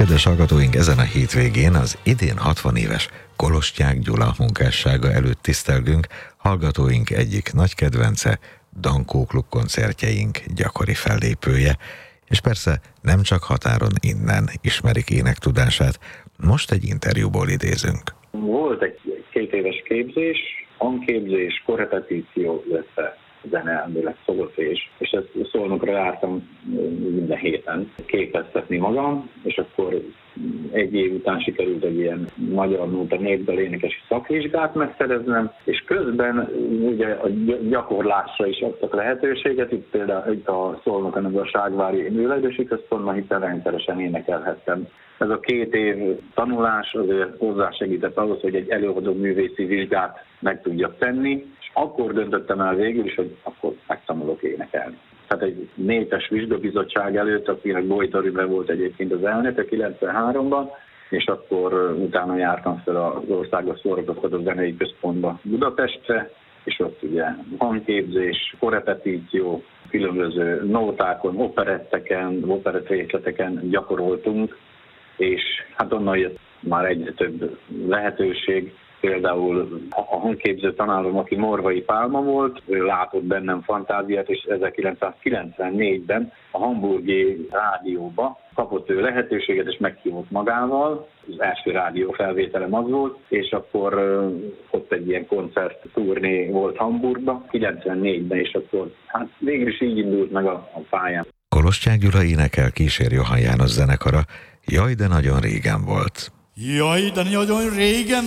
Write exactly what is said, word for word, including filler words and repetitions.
Kedves hallgatóink, ezen a hétvégén az idén hatvan éves Kolostyák Gyula munkássága előtt tisztelgünk, hallgatóink egyik nagy kedvence, Dankó Klub koncertjeink gyakori fellépője, és persze nem csak határon innen ismerik énektudását, most egy interjúból idézünk. Volt egy két éves képzés, hangképzés, korrepetíció, illetve zeneelmélet, szolfés, és ezt Szolnokra jártam minden héten képeztetni magam, és akkor egy év után sikerült egy ilyen magyar nóta népdal énekesi szakvizsgát megszereznem, és közben ugye a gyakorlásra is adtak lehetőséget, itt például itt a Szolnokon a Ságvári Művelődési Központban, hiszen rendszeresen énekelhettem. Ez a két év tanulás azért hozzásegített ahhoz, hogy egy előadó művészi vizsgát meg tudjak tenni, és akkor döntöttem el végül is, hogy akkor megtanulok énekelni. Tehát egy népes vizsgabizottság előtt, akinek Bojta Rübe volt egyébként az elnöke kilencvenháromban, és akkor utána jártam fel az Országos Szórakoztató Zenei Központba Budapestre, és ott ugye hangképzés, korrepetíció, különböző nótákon, operetteken, operett részleteken gyakoroltunk, és hát onnan jött már egyre több lehetőség. Például a hangképző tanárom, aki Morvai Pálma volt, ő látott bennem fantáziát, és ezerkilencszázkilencvennégyben a hamburgi rádióba kapott ő lehetőséget, és meghívott magával. Az első rádió felvételem az volt, és akkor ott egy ilyen koncert turné volt Hamburgban, kilencvennégyben, és akkor hát végül is így indult meg a, a pályám. Kolostyák Gyula énekel, kísér Johann János zenekara. Jaj, de nagyon régen volt. Jaj, de nagyon régen